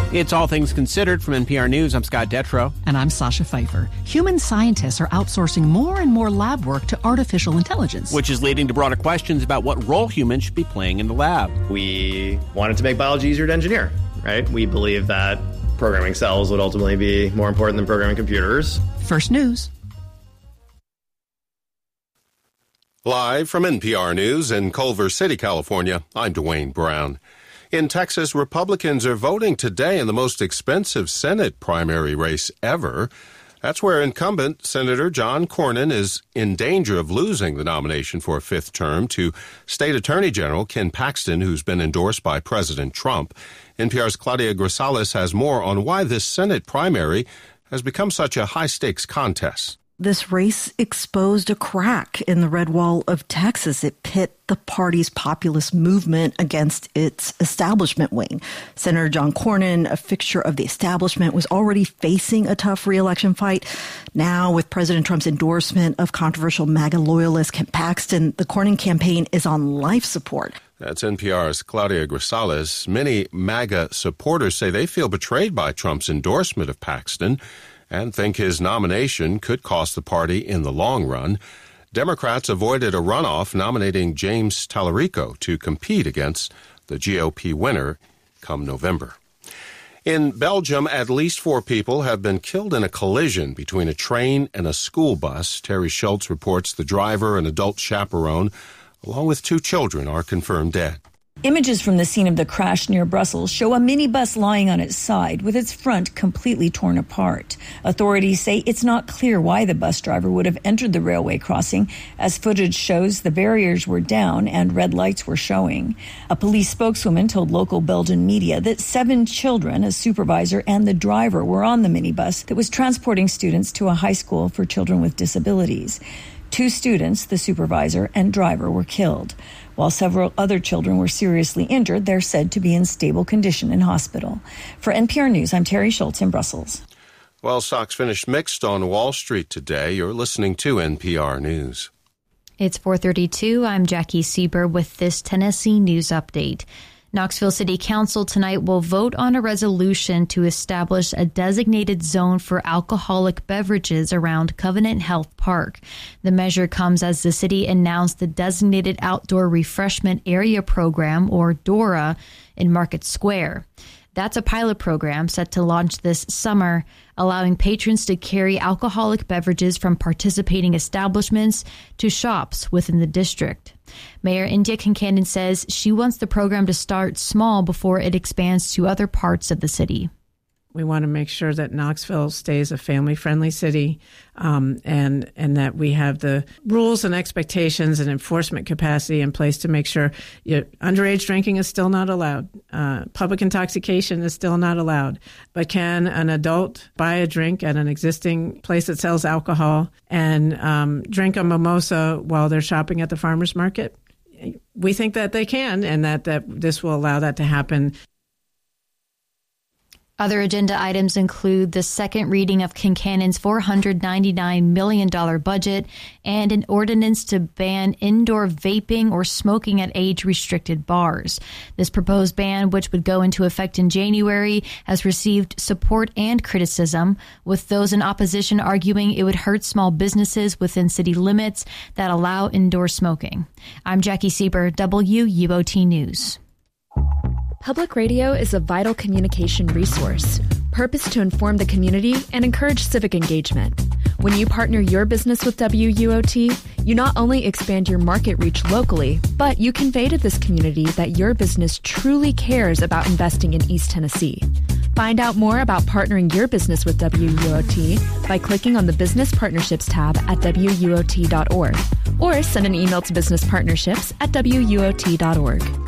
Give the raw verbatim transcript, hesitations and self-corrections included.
It's All Things Considered from N P R News. I'm Scott Detrow. And I'm Sasha Pfeiffer. Human scientists are outsourcing more and more lab work to artificial intelligence, which is leading to broader questions about what role humans should be playing in the lab. We wanted to make biology easier to engineer, right? We believe that programming cells would ultimately be more important than programming computers. First News. Live from N P R News in Culver City, California, I'm Dwayne Brown. In Texas, Republicans are voting today in the most expensive Senate primary race ever. That's where incumbent Senator John Cornyn is in danger of losing the nomination for a fifth term to State Attorney General Ken Paxton, who's been endorsed by President Trump. N P R's Claudia Grisales has more on why this Senate primary has become such a high-stakes contest. This race exposed a crack in the red wall of Texas. It pit the party's populist movement against its establishment wing. Senator John Cornyn, a fixture of the establishment, was already facing a tough re-election fight. Now, with President Trump's endorsement of controversial MAGA loyalist Ken Paxton, the Cornyn campaign is on life support. That's N P R's Claudia Grisales. Many MAGA supporters say they feel betrayed by Trump's endorsement of Paxton and think his nomination could cost the party in the long run. Democrats avoided a runoff nominating James Tallarico to compete against the G O P winner come November. In Belgium, at least four people have been killed in a collision between a train and a school bus. Terry Schultz reports the driver and adult chaperone, along with two children, are confirmed dead. Images from the scene of the crash near Brussels show a minibus lying on its side with its front completely torn apart. Authorities say it's not clear why the bus driver would have entered the railway crossing, as footage shows the barriers were down and red lights were showing. A police spokeswoman told local Belgian media that seven children, a supervisor, and the driver were on the minibus that was transporting students to a high school for children with disabilities. Two students, the supervisor and driver, were killed. While several other children were seriously injured, they're said to be in stable condition in hospital. For N P R News, I'm Terry Schultz in Brussels. Well, stocks finished mixed on Wall Street today. You're listening to N P R News. It's four thirty-two. I'm Jackie Sieber with this Tennessee News Update. Knoxville City Council tonight will vote on a resolution to establish a designated zone for alcoholic beverages around Covenant Health Park. The measure comes as the city announced the Designated Outdoor Refreshment Area Program, or DORA, in Market Square. That's a pilot program set to launch this summer, allowing patrons to carry alcoholic beverages from participating establishments to shops within the district. Mayor India Kincannon says she wants the program to start small before it expands to other parts of the city. We want to make sure that Knoxville stays a family-friendly city, um, and and that we have the rules and expectations and enforcement capacity in place to make sure you know, underage drinking is still not allowed. Uh, public intoxication is still not allowed. But can an adult buy a drink at an existing place that sells alcohol and um, drink a mimosa while they're shopping at the farmer's market? We think that they can, and that, that this will allow that to happen. Other agenda items include the second reading of Kincannon's four hundred ninety-nine million dollars budget and an ordinance to ban indoor vaping or smoking at age-restricted bars. This proposed ban, which would go into effect in January, has received support and criticism, with those in opposition arguing it would hurt small businesses within city limits that allow indoor smoking. I'm Jackie Sieber, W U O T News. Public radio is a vital communication resource, purposed to inform the community and encourage civic engagement. When you partner your business with W U O T, you not only expand your market reach locally, but you convey to this community that your business truly cares about investing in East Tennessee. Find out more about partnering your business with W U O T by clicking on the Business Partnerships tab at W U O T dot org, or send an email to business partnerships at W U O T dot org.